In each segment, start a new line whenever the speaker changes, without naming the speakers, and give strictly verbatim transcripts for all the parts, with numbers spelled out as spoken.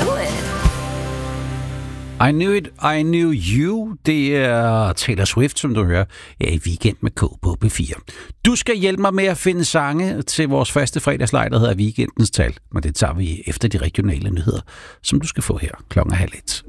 knew it.
I Knew It, I Knew You. Det er Taylor Swift, som du hører, er i Weekend med K på P fire. Du skal hjælpe mig med at finde sange til vores faste fredagslej, der hedder Weekendens Tal. Men det tager vi efter de regionale nyheder, som du skal få her klokken halv et.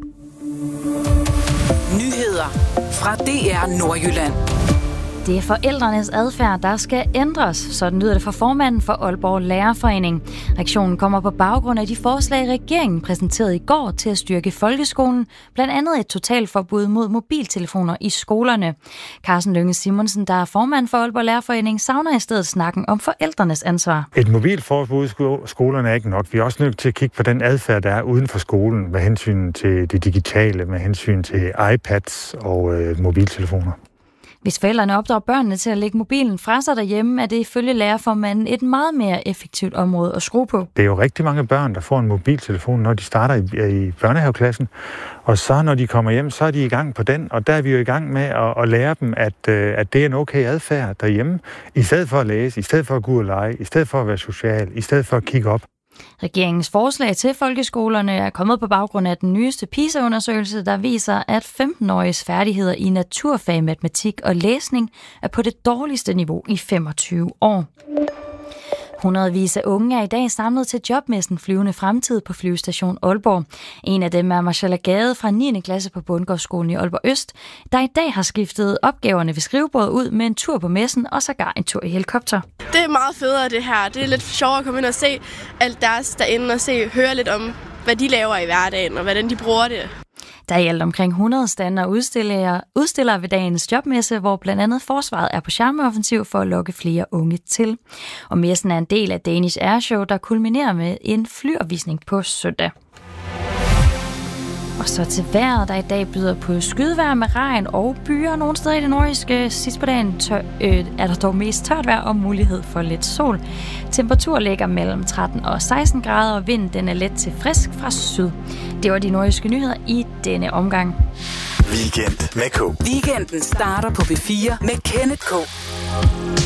Nyheder fra D R Nordjylland.
Det er forældrenes adfærd, der skal ændres. Sådan lyder det fra formanden for Aalborg Lærerforening. Reaktionen kommer på baggrund af de forslag, regeringen præsenterede i går til at styrke folkeskolen. Blandt andet et totalforbud mod mobiltelefoner i skolerne. Carsten Lynge Simonsen, der er formand for Aalborg Lærerforening, savner i stedet snakken om forældrenes ansvar.
Et mobilforbud i skolerne er ikke nok. Vi er også nødt til at kigge på den adfærd, der er uden for skolen, med hensyn til det digitale, med hensyn til iPads og øh, mobiltelefoner.
Hvis forældrene opdrager børnene til at lægge mobilen fra sig derhjemme, er det ifølge lærerformanden et meget mere effektivt område at skrue på.
Det er jo rigtig mange børn, der får en mobiltelefon, når de starter i, i børnehaveklassen. Og så når de kommer hjem, så er de i gang på den. Og der er vi jo i gang med at, at lære dem, at, at det er en okay adfærd derhjemme. I stedet for at læse, i stedet for at gå ud og lege, i stedet for at være social, i stedet for at kigge op.
Regeringens forslag til folkeskolerne er kommet på baggrund af den nyeste PISA-undersøgelse, der viser, at femten-åriges færdigheder i naturfag, matematik og læsning er på det dårligste niveau i femogtyve år. Hundredvis af unge er i dag samlet til jobmessen Flyvende Fremtid på Flyvestation Aalborg. En af dem er Marcella Gade fra niende klasse på Bundgårdsskolen i Aalborg Øst, der i dag har skiftet opgaverne ved skrivebordet ud med en tur på messen og sågar en tur i helikopter.
Det er meget federe det her. Det er lidt sjovere at komme ind og se alt deres derinde og se, høre lidt om, hvad de laver i hverdagen og hvordan de bruger det.
Der er i alt omkring hundrede stander udstillere, udstillere ved dagens jobmesse, hvor blandt andet forsvaret er på charmeoffensiv for at lokke flere unge til. Og messen er en del af Danish Air Show, der kulminerer med en flyopvisning på søndag. Og så til vejret, der i dag byder på skydevejr med regn og byer nogle steder i det nordjyske. Sidst på dagen tør, øh, er der dog mest tørt vejr og mulighed for lidt sol. Temperatur ligger mellem tretten og seksten grader, og vinden den er let til frisk fra syd. Det var de nordjyske nyheder i denne omgang.
Weekend med K.
Weekenden starter på P fire med Kenneth K.